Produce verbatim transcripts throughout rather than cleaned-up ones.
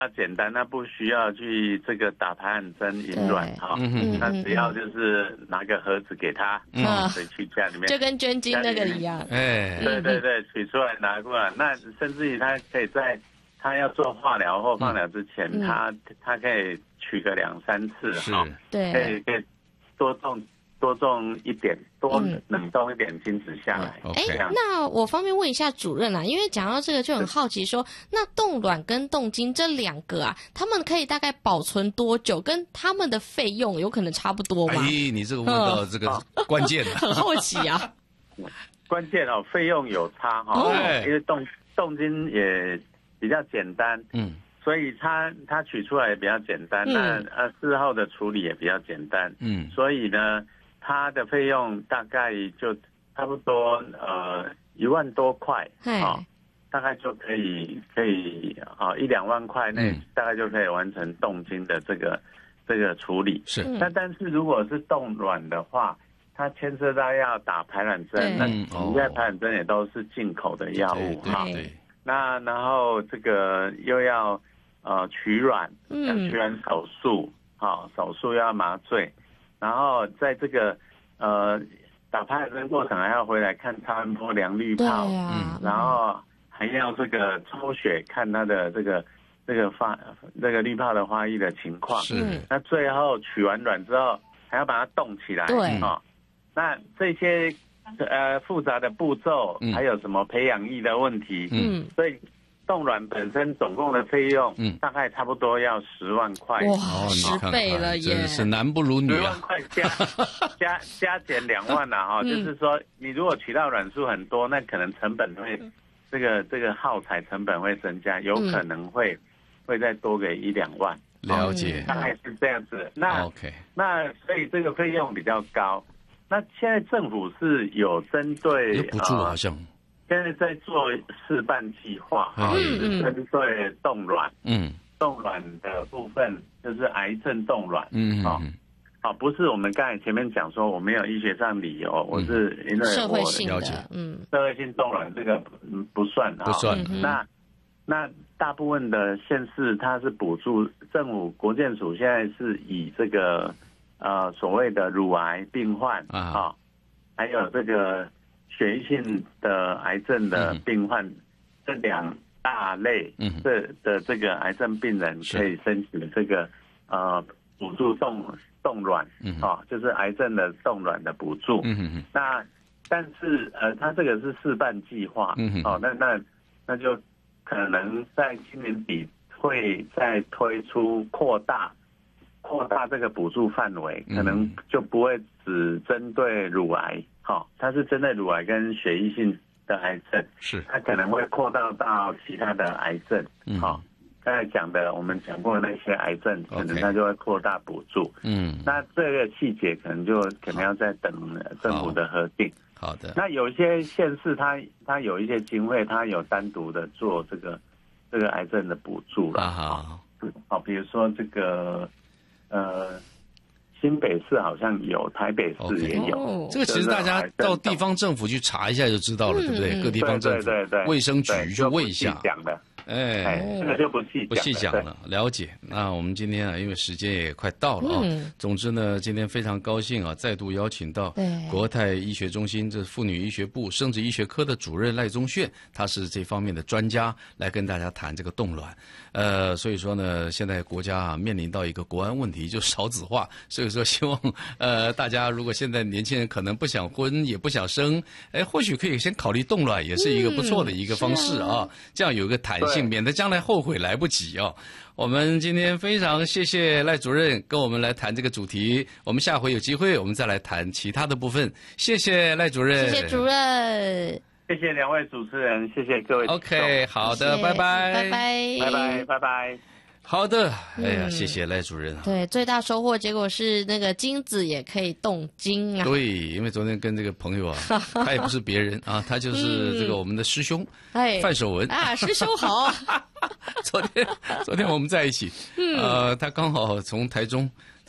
简单，那不需要去这个打排卵针引卵哈，那只要就是拿个盒子给他，嗯，回去家里面， 就跟捐精那个一样， 哎，对对对，取出来拿过来，那甚至于他可以在他要做化疗或放疗之前，嗯、他他可以取个两三次哈， 对， 可以可以多种。多种一点，多冷冻一点精子下来。 哎、嗯，那我方便问一下主任啦，因为讲到这个就很好奇说，那冻卵跟冻精这两个啊，他们可以大概保存多久？跟他们的费用有可能差不多吗？ 哎，你这个问到这个关键了， 很好奇啊。 关键哦，费用有差哈、哦，哦、因为冻冻精也比较简单，嗯。所以它它取出来也比较简单，嗯、那呃事后的处理也比较简单，嗯，所以呢，它的费用大概就差不多呃一万多块啊、哦，大概就可以可以啊、哦、一两万块内、嗯、大概就可以完成冻精的这个这个处理。是，那但是如果是冻卵的话，它牵涉到要打排卵针，那现在排卵针也都是进口的药物哈，那然后这个又要。呃，取卵，像取卵手术，好、嗯哦，手术要麻醉，然后在这个呃打排卵针过程还要回来看超音波量滤泡， 啊、 然后还要这个抽血看它的这个这个发这个滤泡的发育的情况。是，那最后取完卵之后还要把它冻起来，对，哦，那这些呃复杂的步骤，嗯、还有什么培养液的问题，嗯，所以。冻卵本身总共的费用，嗯，大概差不多要十万块， 哇，十倍了耶！ 真是男不如女啊！ 十万块加加加减两万呐、啊，哈、嗯，就是说你如果取到卵数很多，那可能成本会，嗯、这个这个耗材成本会增加，有可能会、嗯、会再多给一两万。 了解， 大概是这样子。那 OK， 那所以这个费用比较高。那现在政府是有针对有补助好像。呃现在在做示范计划，啊、嗯，是针对冻卵，嗯，冻卵的部分就是癌症冻卵，嗯，好、哦，好，不是我们刚才前面讲说我没有医学上理由，嗯、我是因为我社会性的，嗯， 社会性冻卵这个不算， 不算。 哦、那那大部分的县市它是补助，政府国健署现在是以这个呃所谓的乳癌病患啊、哦，还有这个。血液性的癌症的病患，嗯、这两大类的的这个癌症病人可以申请这个呃补助冻冻卵，嗯、哦，就是癌症的冻卵的补助。嗯、那但是呃，它这个是示范计划，嗯、哦，那那那就可能在今年底会再推出扩大扩大这个补助范围，可能就不会只针对乳癌。好、哦，它是针对乳癌跟血液性的癌症，是它可能会扩大到其他的癌症。嗯，好、哦，刚才讲的我们讲过的那些癌症，可能它就会扩大补助。嗯，那这个细节可能就可能要再等政府的核定。 好的， 那有一些县市它它有一些经费，它有单独的做这个这个癌症的补助了。好，好，比如说这个呃。新北市好像有，台北市也有。 Okay. 这个其实大家到地方政府去查一下就知道了，嗯、对不对？各地方政府、对对对卫生局去问一下。 讲的， 哎， 这个就不细不细讲了，了解。那我们今天啊，因为时间也快到了啊。嗯、总之呢，今天非常高兴啊，再度邀请到国泰医学中心这是妇女医学部生殖医学科的主任赖宗炫，他是这方面的专家，来跟大家谈这个冻卵。呃，所以说呢，现在国家啊面临到一个国安问题，就少子化，所以说希望呃大家如果现在年轻人可能不想婚也不想生，哎，或许可以先考虑冻卵，也是一个不错的一个方式啊，嗯、这样有一个弹性，免得将来后悔来不及啊。我们今天非常谢谢赖主任跟我们来谈这个主题，我们下回有机会我们再来谈其他的部分。谢谢赖主任， 谢谢主任。 谢谢两位主持人，谢谢各位。 OK， 好的，拜拜， 拜拜， 拜拜，拜拜。 好的，哎呀，嗯、谢谢赖主任。 对，最大收获结果是那个精子也可以冻精啊。 对，因为昨天跟这个朋友啊，他也不是别人啊，他就是这个我们的师兄，哎、嗯，范守文啊，师兄好。 昨天，昨天我们在一起，嗯、呃，他刚好从台中。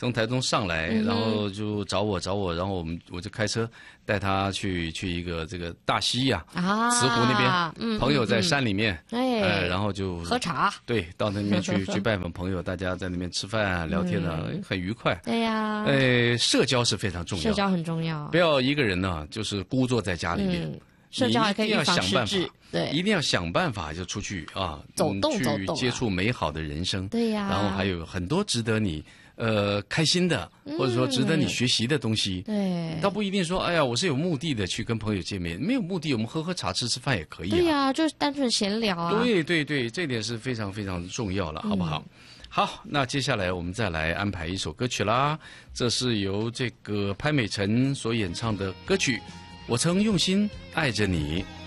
从台中上来，嗯、然后就找我找我，然后我们我就开车带他去去一个这个大溪呀、啊，啊，慈湖那边，嗯、朋友在山里面，嗯、哎，然后就喝茶， 对，到那边去去拜访朋友，大家在那边吃饭啊、聊天啊，嗯、很愉快。 对呀， 哎，社交是非常重要， 社交很重要， 不要一个人呢，就是孤坐在家里面。嗯社交还可以预防失智，对， 一定要想办法就出去啊， 走动走动， 去接触美好的人生， 对呀。 然后还有很多值得你呃开心的，或者说值得你学习的东西。 对， 倒不一定说，哎呀，我是有目的的去跟朋友见面，没有目的，我们喝喝茶、吃吃饭也可以啊。 对呀，就是单纯闲聊啊。 对对对，这点是非常非常重要了，好不好？好，那接下来我们再来安排一首歌曲啦，这是由这个潘美辰所演唱的歌曲《我曾用心爱着你》。